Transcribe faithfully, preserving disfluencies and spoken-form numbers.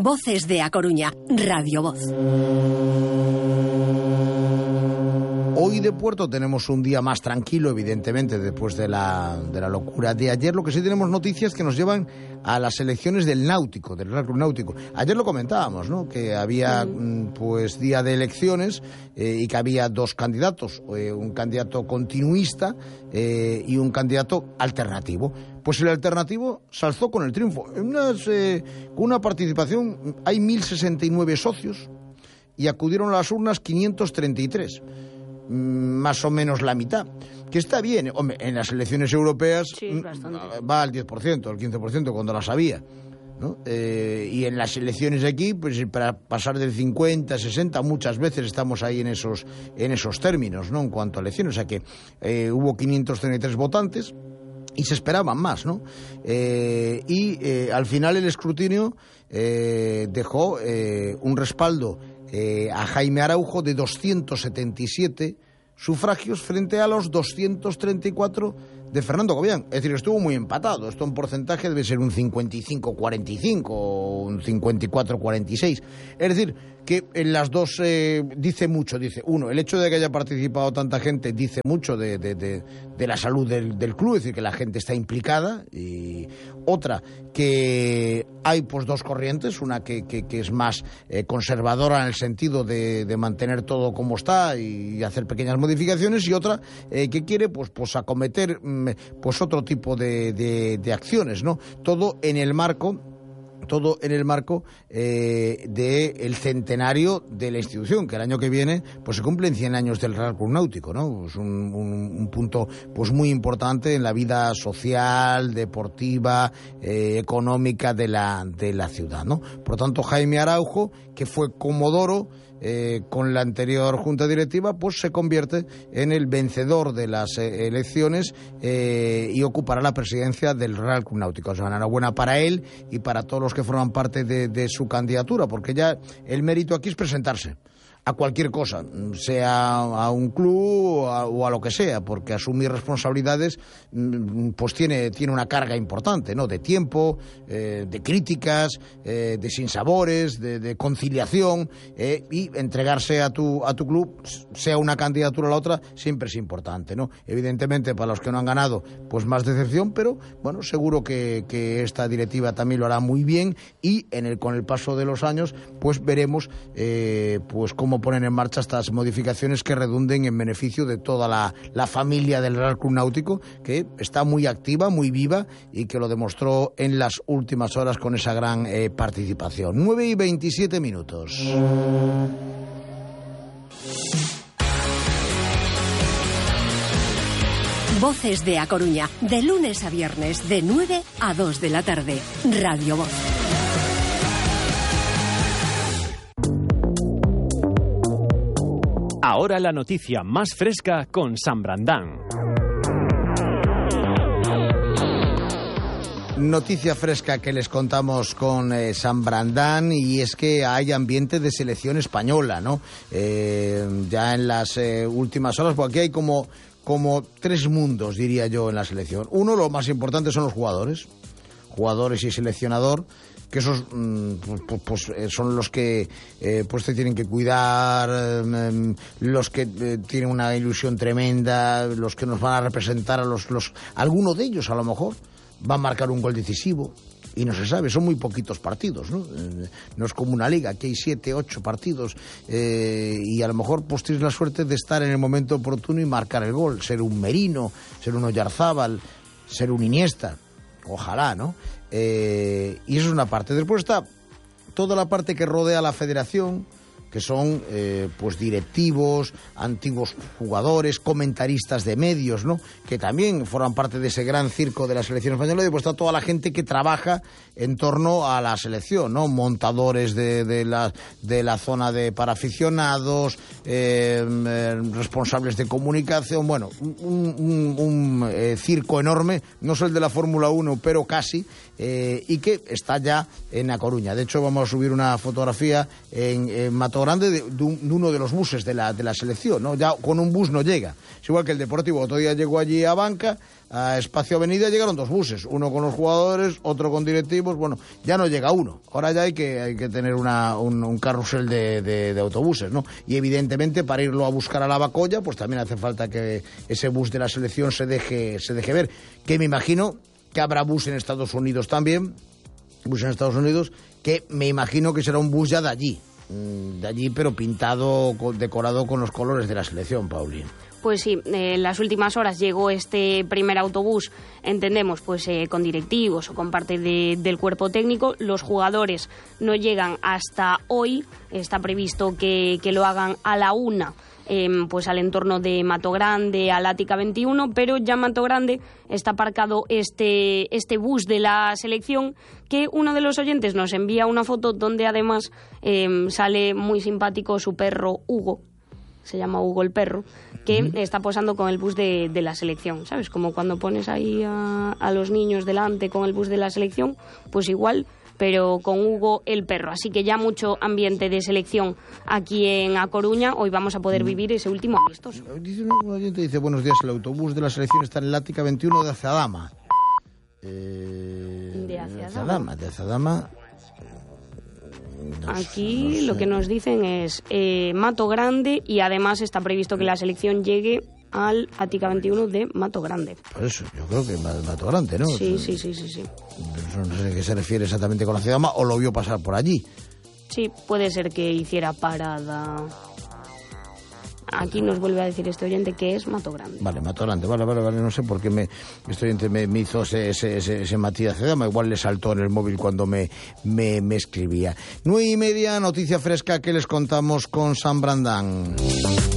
Voces de A Coruña, Radio Voz. Hoy de Puerto tenemos un día más tranquilo, evidentemente, después de la, de la locura de ayer. Lo que sí tenemos noticias que nos llevan a las elecciones del Náutico, del Real Club Náutico. Ayer lo comentábamos, ¿no?, que había mm. pues día de elecciones eh, y que había dos candidatos, eh, un candidato continuista eh, y un candidato alternativo. Pues el alternativo se alzó con el triunfo. En unas, eh, con una participación, hay mil sesenta y nueve socios y acudieron a las urnas quinientos treinta y tres. Más o menos la mitad, que está bien. Hombre, en las elecciones europeas sí, va al diez por ciento, al quince por ciento cuando las había, ¿no? Eh, y en las elecciones de aquí, pues para pasar del cincuenta, sesenta, muchas veces estamos ahí en esos, en esos términos, ¿no?, en cuanto a elecciones. O sea que eh, hubo quinientos treinta y tres votantes y se esperaban más, ¿no? Eh, y eh, al final el escrutinio eh, dejó eh, un respaldo Eh, a Jaime Araujo de doscientos setenta y siete sufragios frente a los doscientos treinta y cuatro de Fernando Gobián. Es decir, estuvo muy empatado. Esto en porcentaje debe ser un cincuenta y cinco cuarenta y cinco o un cincuenta y cuatro cuarenta y seis. Es decir, que en las dos eh, dice mucho. Dice, uno, el hecho de que haya participado tanta gente dice mucho de, de, de, de la salud del, del club, es decir, que la gente está implicada. Y otra, que hay pues dos corrientes, una que, que, que es más eh, conservadora en el sentido de, de mantener todo como está y hacer pequeñas modificaciones, y otra eh, que quiere pues, pues acometer pues otro tipo de, de, de acciones, ¿no? Todo en el marco todo en el marco eh, del centenario de la institución, que el año que viene pues se cumplen cien años del Real Club Náutico, ¿no? Es un, un, un punto pues muy importante en la vida social, deportiva, eh, económica de la, de la ciudad, ¿no? Por lo tanto, Jaime Araujo, que fue comodoro Eh, con la anterior junta directiva, pues se convierte en el vencedor de las eh, elecciones eh, y ocupará la presidencia del Real Club Náutico. O sea, enhorabuena para él y para todos los que forman parte de, de su candidatura, porque ya el mérito aquí es presentarse a cualquier cosa, sea a un club o a, o a lo que sea, porque asumir responsabilidades pues tiene, tiene una carga importante, ¿no?, de tiempo, eh, de críticas, eh, de sinsabores, de, de conciliación, eh, y entregarse a tu, a tu club, sea una candidatura o la otra, siempre es importante, ¿no? Evidentemente, para los que no han ganado, pues más decepción, pero bueno, seguro que, que esta directiva también lo hará muy bien, y en el, con el paso de los años, pues veremos eh, pues cómo ponen en marcha estas modificaciones que redunden en beneficio de toda la, la familia del Real Club Náutico, que está muy activa, muy viva, y que lo demostró en las últimas horas con esa gran eh, participación. nueve y veintisiete minutos. Voces de A Coruña, de lunes a viernes, de nueve a dos de la tarde. Radio Voz. Ahora la noticia más fresca con San Brandán. Noticia fresca que les contamos con eh, San Brandán, y es que hay ambiente de selección española, ¿no? Eh, ya en las eh, últimas horas, porque aquí hay como, como tres mundos, diría yo, en la selección. Uno, lo más importante son los jugadores, jugadores y seleccionador, que esos pues, pues son los que eh, pues te tienen que cuidar, eh, los que eh, tienen una ilusión tremenda, los que nos van a representar, a los, los alguno de ellos a lo mejor va a marcar un gol decisivo y no se sabe, son muy poquitos partidos, ¿no? Eh, no es como una liga, aquí hay siete, ocho partidos eh, y a lo mejor pues tienes la suerte de estar en el momento oportuno y marcar el gol, ser un Merino, ser un Oyarzábal, ser un Iniesta, ojalá, ¿no? Eh, y eso es una parte. Después está toda la parte que rodea a la federación, que son eh, pues directivos, antiguos jugadores, comentaristas de medios, ¿no?, que también forman parte de ese gran circo de la selección española. Y después está toda la gente que trabaja en torno a la selección, ¿no?, montadores de, de, la, de la zona de para aficionados, eh, eh, responsables de comunicación, bueno, un, un, un eh, circo enorme, no es el de la Fórmula uno, pero casi, eh, y que está ya en A Coruña. De hecho, vamos a subir una fotografía en, en Mato Grande de, de, un, de uno de los buses de la, de la selección, ¿no? Ya con un bus no llega. Es igual que el Deportivo, otro día llegó allí a Banca, a Espacio Avenida llegaron dos buses, uno con los jugadores, otro con directivos. Bueno, ya no llega uno, ahora ya hay que, hay que tener una, un, un carrusel de, de, de autobuses, ¿no? Y evidentemente para irlo a buscar a la Bacolla, pues también hace falta que ese bus de la selección se deje, se deje ver, que me imagino que habrá bus en Estados Unidos también, bus en Estados Unidos, que me imagino que será un bus ya de allí, de allí pero pintado, decorado con los colores de la selección, Pauli. Pues sí, eh, en las últimas horas llegó este primer autobús, entendemos, pues eh, con directivos o con parte de, del cuerpo técnico. Los jugadores no llegan hasta hoy, está previsto que, que lo hagan a la una, eh, pues al entorno de Mato Grande, al Ática veintiuno, pero ya en Mato Grande está aparcado este, este bus de la selección, que uno de los oyentes nos envía una foto donde además eh, sale muy simpático su perro Hugo. Se llama Hugo el perro, que uh-huh. está posando con el bus de, de la selección, ¿sabes? Como cuando pones ahí a, a los niños delante con el bus de la selección, pues igual, pero con Hugo el perro. Así que ya mucho ambiente de selección aquí en A Coruña. Hoy vamos a poder vivir ese último amistoso. Dice un oyente, dice, buenos días, el autobús de la selección está en el Ática veintiuno de Azadama. Eh, de Azadama. De Azadama. No, Aquí no sé. Lo que nos dicen es eh, Mato Grande, y además está previsto que la selección llegue al Ática veintiuno de Mato Grande. Por eso, yo creo que Mato Grande, ¿no? Sí, sí, sí, sí, sí. No sé a qué se refiere exactamente con la ciudad, o lo vio pasar por allí. Sí, puede ser que hiciera parada. Aquí nos vuelve a decir este oyente que es Mato Grande. Vale, Mato Grande, vale, vale, vale, no sé por qué me, este oyente me, me hizo ese, ese, ese, ese matiz, igual le saltó en el móvil cuando me, me, me escribía. Nueve y media, noticia fresca que les contamos con San Brandán.